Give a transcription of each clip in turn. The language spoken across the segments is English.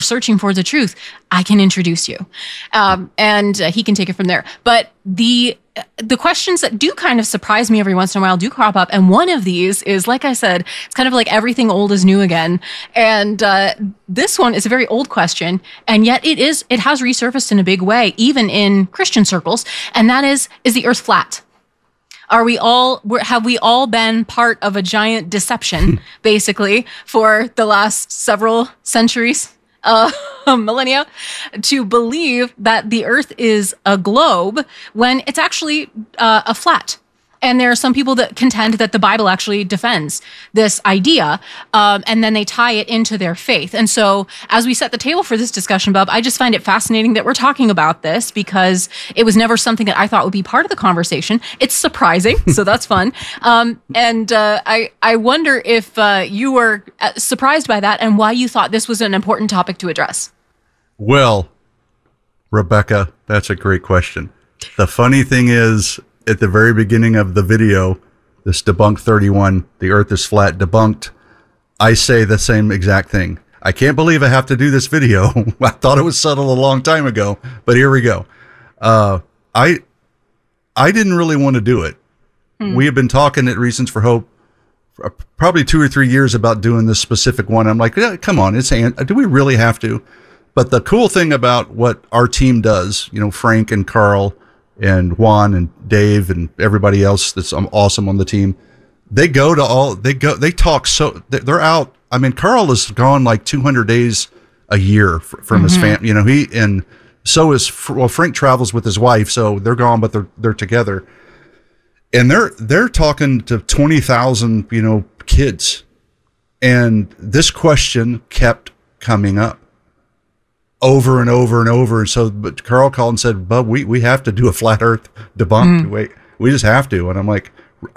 searching for the truth, I can introduce you. And he can take it from there. But the questions that do kind of surprise me every once in a while do crop up. And one of these is, like I said, it's kind of like everything old is new again. And this one is a very old question. And yet it has resurfaced in a big way, even in Christian circles. And that is the earth flat? Have we all been part of a giant deception, basically, for the last several centuries, millennia, to believe that the earth is a globe when it's actually a flat? And there are some people that contend that the Bible actually defends this idea, and then they tie it into their faith. And so as we set the table for this discussion, Bub, I just find it fascinating that we're talking about this because it was never something that I thought would be part of the conversation. It's surprising, so that's fun. I wonder if you were surprised by that and why you thought this was an important topic to address. Well, Rebecca, that's a great question. The funny thing is, at the very beginning of the video, this Debunk 31, the earth is flat debunked, I say the same exact thing. I can't believe I have to do this video. I thought it was settled a long time ago, but here we go. I didn't really want to do it. We have been talking at Reasons for Hope for probably 2 or 3 years about doing this specific one. I'm like, yeah, come on, do we really have to? But the cool thing about what our team does, Frank and Carl and Juan and Dave and everybody else that's awesome on the team, they're out. I mean, Carl has gone like 200 days a year from his family, and so Frank travels with his wife, so they're gone, but they're together, and they're talking to 20,000, kids. And this question kept coming up over and over and over. And so, but Carl called and said, Bub, we have to do a flat earth debunk. We just have to. And I'm like,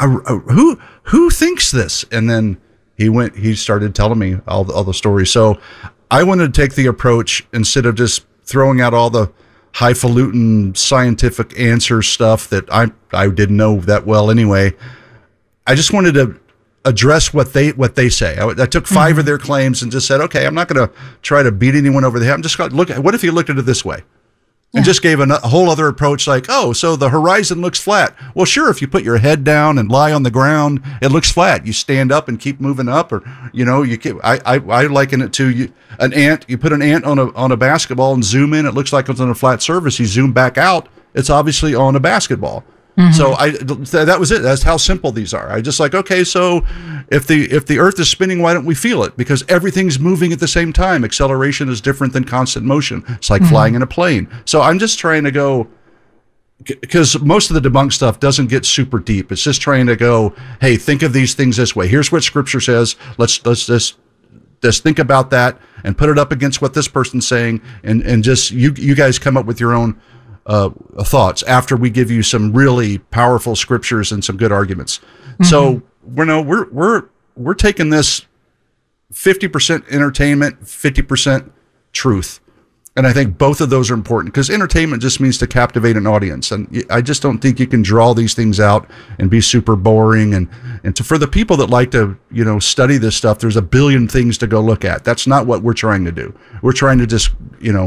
who thinks this? And then he started telling me all the stories. So I wanted to take the approach, instead of just throwing out all the highfalutin scientific answer stuff that I didn't know that well anyway. I just wanted to address what they say. I took 5 of their claims and just said, okay, I'm not going to try to beat anyone over the head. I'm just going to look at, what if you looked at it this way? And just gave a whole other approach, like, oh, so the horizon looks flat. Well, sure, if you put your head down and lie on the ground, it looks flat. You stand up and keep moving up, or I liken it to an ant. You put an ant on a basketball and zoom in, it looks like it's on a flat surface. You zoom back out, it's obviously on a basketball. So that was it. That's how simple these are. I just like, okay, so if the earth is spinning, why don't we feel it? Because everything's moving at the same time. Acceleration is different than constant motion. It's like flying in a plane. So I'm just trying to go, because most of the debunk stuff doesn't get super deep. It's just trying to go, hey, think of these things this way. Here's what Scripture says. Let's just think about that and put it up against what this person's saying, and just you guys come up with your own thoughts after we give you some really powerful scriptures and some good arguments. So we're taking this 50% entertainment, 50% truth. And I think both of those are important, because entertainment just means to captivate an audience. And I just don't think you can draw these things out and be super boring. And for the people that like to, study this stuff, there's a billion things to go look at. That's not what we're trying to do. We're trying to just,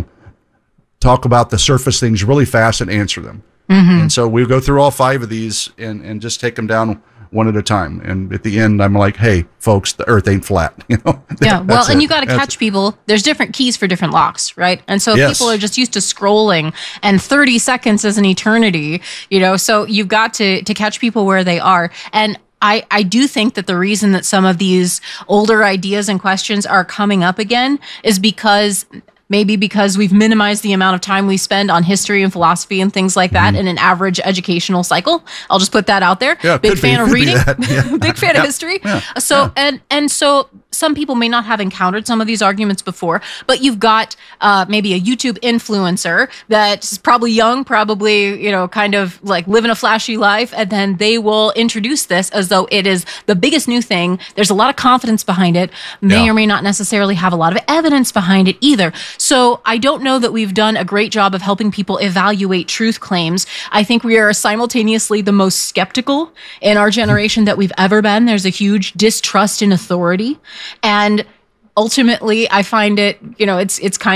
talk about the surface things really fast and answer them. And so we go through all 5 of these and just take them down one at a time. And at the end, I'm like, hey, folks, the earth ain't flat. Yeah, well, and you got to catch people. There's different keys for different locks, right? And so people are just used to scrolling, and 30 seconds is an eternity, so you've got to catch people where they are. And I do think that the reason that some of these older ideas and questions are coming up again is because we've minimized the amount of time we spend on history and philosophy and things like that in an average educational cycle. I'll just put that out there. Yeah, big fan of reading, big fan of history. Yeah. So and so some people may not have encountered some of these arguments before, but you've got maybe a YouTube influencer that's probably young, probably kind of like living a flashy life, and then they will introduce this as though it is the biggest new thing. There's a lot of confidence behind it. May or may not necessarily have a lot of evidence behind it either. So I don't know that we've done a great job of helping people evaluate truth claims. I think we are simultaneously the most skeptical in our generation that we've ever been. There's a huge distrust in authority. And ultimately, I find it, it's kind